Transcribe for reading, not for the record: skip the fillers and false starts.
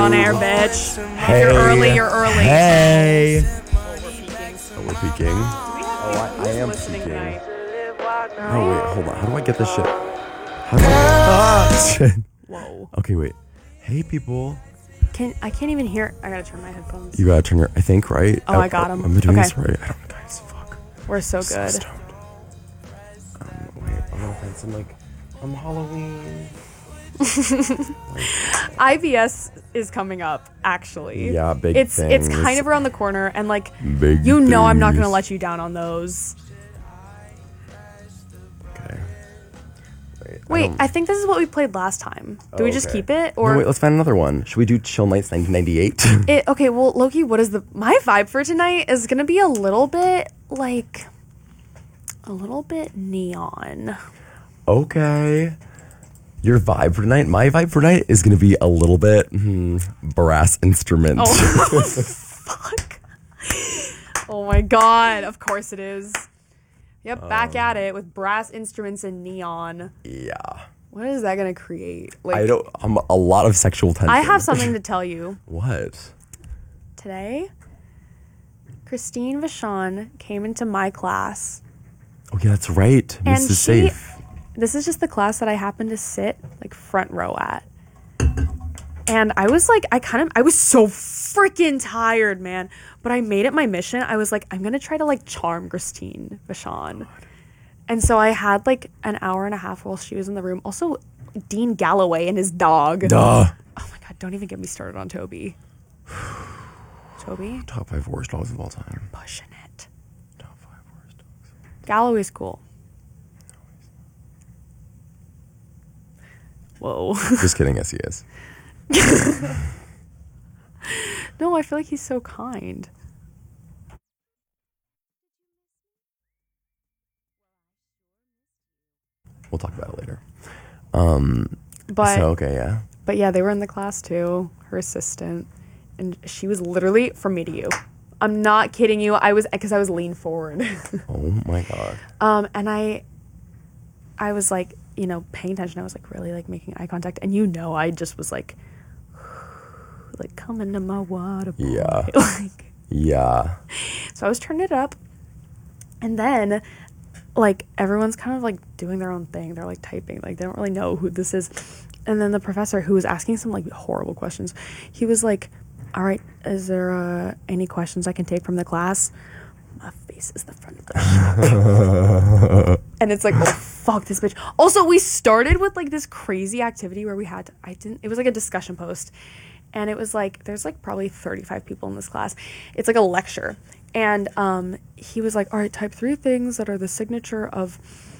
on air, bitch. Hey. You're early, you're early. Hey. Oh, We're peaking. I am listening peaking. tonight. Oh, wait, hold on. How do I get this shit? How do I... shit. Whoa. Okay, wait. Hey, people. I can't even hear. I gotta turn my headphones. You gotta turn your... I think, right? Oh, I got 'em. I'm doing Okay. this right. I don't know, guys. Fuck. We're so So good. stoned. Wait. I'm gonna find some, Halloween. IBS is coming up, actually. Yeah, big It's things. kind of around the corner, and Big I'm not gonna things. let you down on those. Okay. Wait, I think this is what we played last time. Do we just okay. keep it, or No, wait, let's find another one. Should we do Chill Nights 1998? Okay, well, Loki, what is my vibe for tonight is gonna be a little bit neon. Okay. Your vibe for tonight, my vibe for tonight is going to be a little bit brass instruments. Oh, fuck. Oh my god, of course it is. Yep, back at it with brass instruments and neon. Yeah. What is that gonna create? I'm a lot of sexual tension. I have something to tell you. What? Today, Christine Vachon came into my class. Oh, yeah, that's right. And This is safe. This is just the class that I happened to sit front row at. And I was I was so freaking tired, man. But I made it my mission. I was like, I'm going to try to charm Christine Vachon. And so I had an hour and a half while she was in the room. Also, Dean Galloway and his dog. Duh. Oh my God, don't even get me started on Toby. Toby? Top 5 worst dogs of all time. Pushing it. Top 5 worst dogs. Galloway's cool. Whoa. Just kidding, yes, he is. No, I feel like he's so kind. We'll talk about it later. Okay, yeah. But yeah, they were in the class too, her assistant. And she was literally from me to you. I'm not kidding you. Because I was leaned forward. Oh my God. And I was paying attention. I was really making eye contact. And I just was come into my water, boy. Yeah. Yeah. So I was turning it up. And then everyone's kind of doing their own thing. They're typing. They don't really know who this is. And then the professor, who was asking some horrible questions, he was like, all right, is there any questions I can take from the class? My face is the front of the shop. And it's oh fuck this bitch. Also, we started with this crazy activity where we had to, it was a discussion post. And it was there's probably 35 people in this class. It's a lecture. And he was all right, type 3 things that are the signature of